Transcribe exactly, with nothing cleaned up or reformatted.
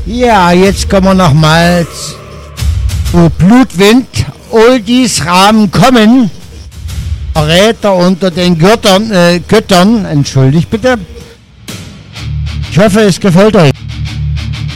Ja, jetzt kommen wir nochmals. Wo Blutwind, Oldies Rahmen kommen. Verräter unter den Göttern, äh, Göttern, entschuldigt bitte. Ich hoffe, es gefällt euch.